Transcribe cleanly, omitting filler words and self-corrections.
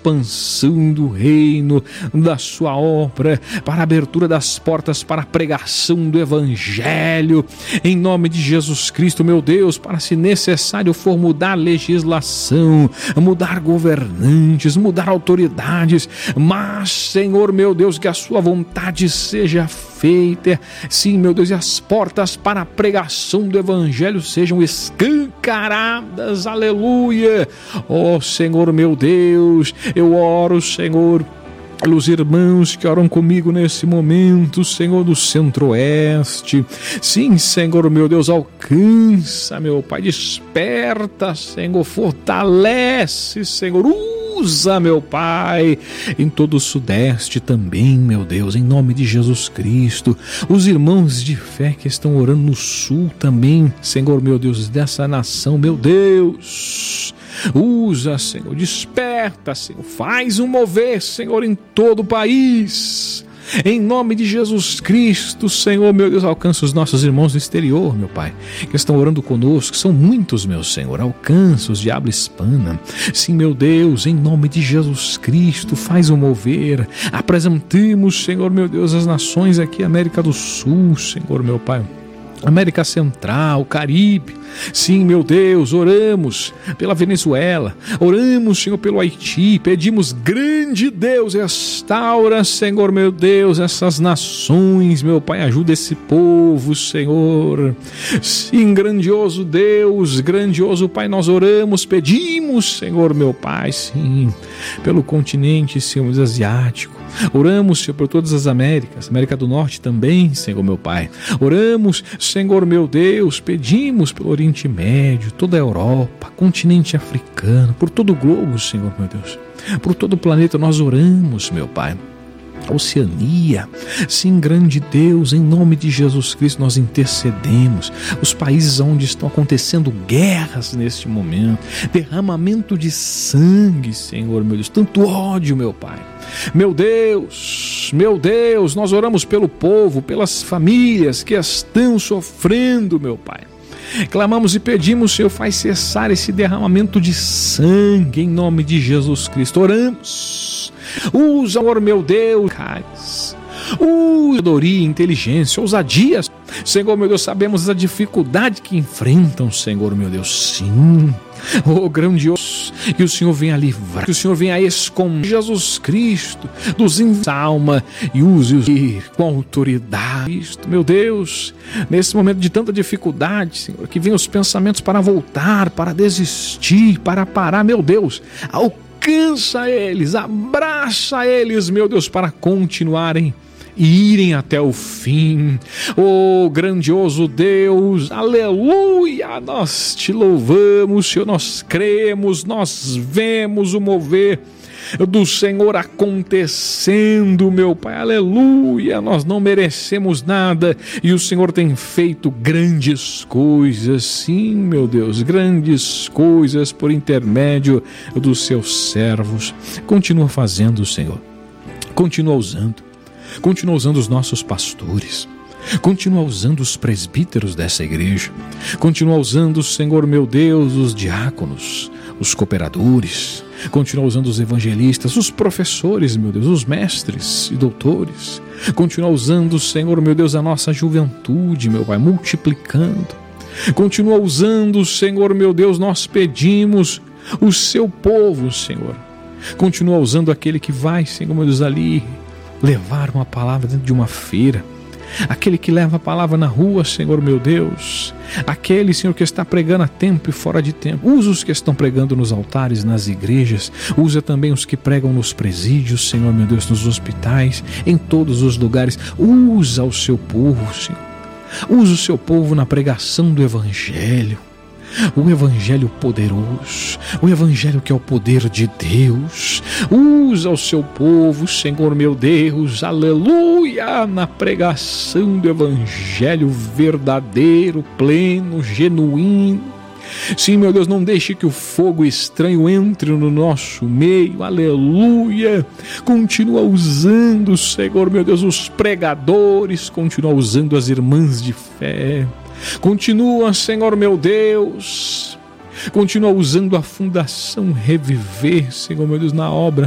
expansão do reino, da sua obra, para a abertura das portas para a pregação do Evangelho, em nome de Jesus Cristo, meu Deus, para, se necessário for, mudar legislação, mudar governantes, mudar autoridades, mas, Senhor, meu Deus, que a sua vontade seja feita, sim, meu Deus, e as portas para a pregação do Evangelho sejam escancaradas, aleluia. Ó Senhor, meu Deus, eu oro, Senhor, pelos irmãos que oram comigo nesse momento, Senhor, do Centro-Oeste. Sim, Senhor, meu Deus, alcança, meu Pai, desperta, Senhor, fortalece, Senhor, usa, meu Pai, em todo o Sudeste também, meu Deus, em nome de Jesus Cristo. Os irmãos de fé que estão orando no Sul também, Senhor, meu Deus, dessa nação, meu Deus, usa, Senhor, desperta, Senhor, faz um mover, Senhor, em todo o país. Em nome de Jesus Cristo, Senhor, meu Deus, alcança os nossos irmãos do exterior, meu Pai, que estão orando conosco, são muitos, meu Senhor, alcança os de habla hispana. Sim, meu Deus, em nome de Jesus Cristo, faz o mover. Apresentemos, Senhor, meu Deus, as nações aqui, América do Sul, Senhor, meu Pai, América Central, Caribe. Sim, meu Deus, oramos pela Venezuela, oramos, Senhor, pelo Haiti, pedimos, grande Deus, restaura, Senhor, meu Deus, essas nações, meu Pai, ajuda esse povo, Senhor. Sim, grandioso Deus, grandioso Pai, nós oramos, pedimos, Senhor, meu Pai, sim, pelo continente, Senhor, asiático. Oramos, Senhor, por todas as Américas, América do Norte também, Senhor, meu Pai. Oramos, Senhor, meu Deus, pedimos pelo Oriente Médio, toda a Europa, continente africano, por todo o globo, Senhor, meu Deus. Por todo o planeta nós oramos, meu Pai. Oceania, sim, grande Deus, em nome de Jesus Cristo nós intercedemos, os países onde estão acontecendo guerras neste momento, derramamento de sangue, Senhor, meu Deus, tanto ódio, meu Pai, meu Deus, nós oramos pelo povo, pelas famílias que estão sofrendo, meu Pai. Clamamos e pedimos, Senhor, faz cessar esse derramamento de sangue em nome de Jesus Cristo. Oramos, usa, Senhor, meu Deus, sabedoria, inteligência, ousadia, Senhor, meu Deus, sabemos da dificuldade que enfrentam, Senhor, meu Deus, sim. Oh, grandioso, que o Senhor venha livrar, que o Senhor venha esconder Jesus Cristo dos alma e use-os com autoridade. Meu Deus, nesse momento de tanta dificuldade, Senhor, que venham os pensamentos para voltar, para desistir, para parar, meu Deus, alcança eles, abraça eles, meu Deus, para continuarem e irem até o fim. Oh, grandioso Deus, aleluia, nós te louvamos, Senhor, nós cremos, nós vemos o mover do Senhor acontecendo, meu Pai, aleluia, nós não merecemos nada e o Senhor tem feito grandes coisas, sim, meu Deus, grandes coisas por intermédio dos seus servos. Continua fazendo, Senhor, continua usando os nossos pastores, continua usando os presbíteros dessa igreja, continua usando, Senhor, meu Deus, os diáconos, os cooperadores, continua usando os evangelistas, os professores, meu Deus, os mestres e doutores, continua usando, Senhor, meu Deus, a nossa juventude, meu Pai, multiplicando, continua usando, Senhor, meu Deus, nós pedimos o seu povo, Senhor, continua usando aquele que vai, Senhor, meu Deus, ali levar uma palavra dentro de uma feira, aquele que leva a palavra na rua, Senhor, meu Deus, aquele, Senhor, que está pregando a tempo e fora de tempo. Usa os que estão pregando nos altares, nas igrejas, usa também os que pregam nos presídios, Senhor, meu Deus, nos hospitais, em todos os lugares. Usa o seu povo, Senhor, usa o seu povo na pregação do Evangelho, o Evangelho poderoso, o Evangelho que é o poder de Deus. Usa o seu povo, Senhor, meu Deus, aleluia, na pregação do Evangelho verdadeiro, pleno, genuíno. Sim, meu Deus, não deixe que o fogo estranho entre no nosso meio, aleluia. Continua usando, Senhor, meu Deus, os pregadores, continua usando as irmãs de fé. Continua, Senhor, meu Deus, continua usando a Fundação Reviver, Senhor, meu Deus, na obra